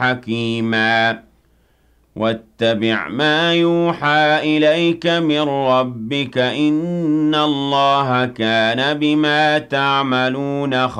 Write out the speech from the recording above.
حكيما واتبع ما يوحى إليك من ربك إن الله كان بما تعملون